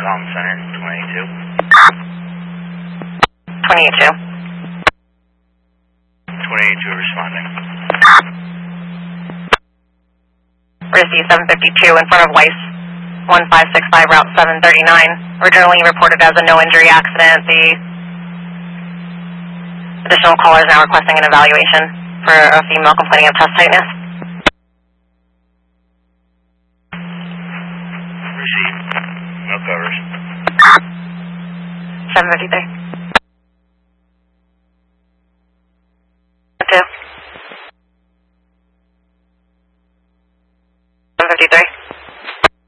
Comm Center, 282. 282 responding. RISD 752 in front of Weiss 1565 Route 739. Originally reported as a no injury accident. The additional caller is now requesting an evaluation for a female complaining of chest tightness. Received. No covers. 753. 2. 753.